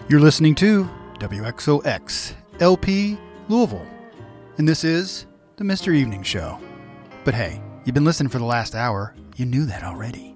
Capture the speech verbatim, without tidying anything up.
You're listening to W X O X L P Louisville, and this is the Mister Evening Show. But hey, you've been listening for the last hour. You knew that already.